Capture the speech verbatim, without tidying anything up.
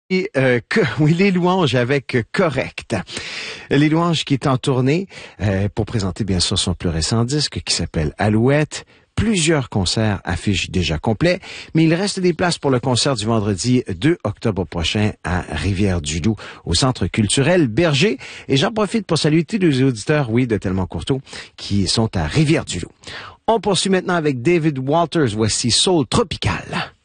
Et, euh, que, oui, les louanges avec Correct. Les louanges qui est en tournée euh, pour présenter bien sûr son plus récent disque qui s'appelle Alouette. Plusieurs concerts affichent déjà complets, mais il reste des places pour le concert du vendredi deux octobre prochain à Rivière-du-Loup, au Centre culturel Berger. Et j'en profite pour saluer tous les auditeurs, oui, de Tellement Courteau, qui sont à Rivière-du-Loup. On poursuit maintenant avec David Walters. Voici Soul Tropical.